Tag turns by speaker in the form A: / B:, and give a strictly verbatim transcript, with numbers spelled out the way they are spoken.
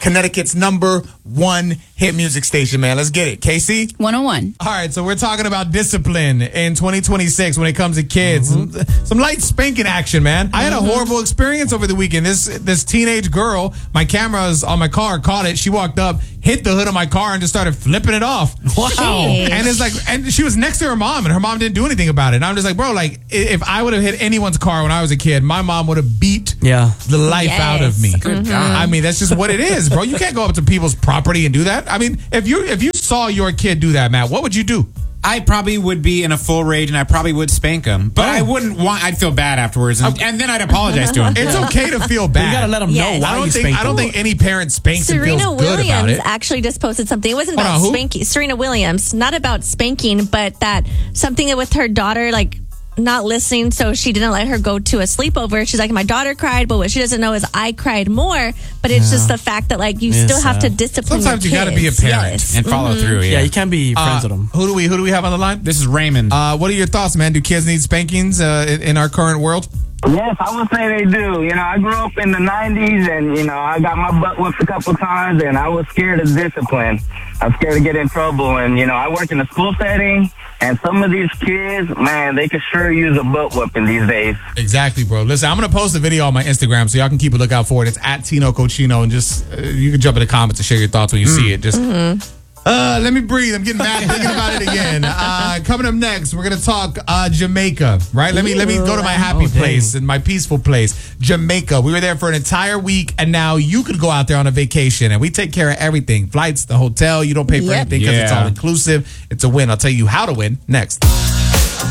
A: Connecticut's number one hit music station, man. Let's get it. K C?
B: one oh one.
A: All right, so we're talking about discipline in twenty twenty-six when it comes to kids. Mm-hmm. Some, some light spanking action, man. Mm-hmm. I had a horrible experience over the weekend. This this teenage girl, my cameras on my car caught it. She walked up, hit the hood of my car, and just started flipping it off.
B: Wow. Jeez.
A: And it's like, and she was next to her mom, and her mom didn't do anything about it. And I'm just like, bro, like, if I would have hit anyone's car when I was a kid, my mom would have beat
C: yeah.
A: the life
B: yes.
A: out of me.
B: Good
A: mm-hmm. God. I mean, that's just what it is, bro. You can't go up to people's property and do that. I mean, if you if you saw your kid do that, Matt, what would you do?
D: I probably would be in a full rage, and I probably would spank him. But oh. I wouldn't want. I'd feel bad afterwards, and, and then I'd apologize to him.
A: It's okay to feel bad.
C: But you gotta let them
B: yes.
C: know why
A: I don't
C: you
A: think
C: spanked
A: I don't
C: them.
A: think any parent spanks and feels
E: Serena
A: good about
E: Williams
A: it.
E: actually just posted something. It wasn't
A: Hold
E: about
A: on, who?
E: spanking. Serena Williams, not about spanking, but that something with her daughter, like not listening, so she didn't let her go to a sleepover. She's like, my daughter cried, but what she doesn't know is I cried more. But it's
C: Yeah.
E: just the fact that like you
C: It's,
E: still have
C: uh,
E: to discipline.
A: Sometimes
E: your
A: you got to be a
E: kids.
A: parent
E: Yes.
D: and follow
E: Mhm.
D: through.
C: Yeah,
D: Yeah,
C: you can't be friends
A: Uh,
C: with them.
A: Who do we who do we have on the line?
D: This is Raymond.
A: Uh, what are your thoughts, man? Do kids need spankings uh, in, in our current world?
F: Yes, I would say they do. You know, I grew up in the nineties, and, you know, I got my butt whipped a couple times, and I was scared of discipline. I was scared to get in trouble, and, you know, I work in a school setting, and some of these kids, man, they could sure use a butt whipping these days.
A: Exactly, bro. Listen, I'm going to post a video on my Instagram, so y'all can keep a lookout for it. It's at Tino Cochino, and just, uh, you can jump in the comments and share your thoughts when you mm. see it. Just... Mm-hmm. Uh, let me breathe. I'm getting mad thinking about it again. Uh, coming up next, we're gonna talk uh, Jamaica, right? Let me let me go to my happy
C: oh,
A: place and my peaceful place, Jamaica. We were there for an entire week, and now you could go out there on a vacation, and we take care of everything: flights, the hotel. You don't pay for
B: Yep.
A: anything because it's
D: Yeah.
A: all inclusive. It's a win. I'll tell you how to win next.